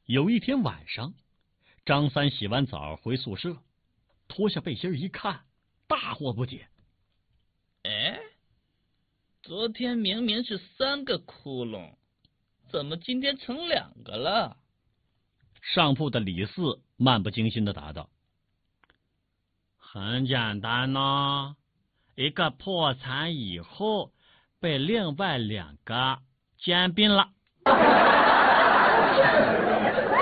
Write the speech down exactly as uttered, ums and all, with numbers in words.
有一天晚上，张三洗完澡回宿舍，脱下背心一看，大惑不解。 哎，昨天明明是三个窟窿，怎么今天成两个了？ 上铺的李四漫不经心地答道：很简单呢，一个破产以后被另外两个兼并了。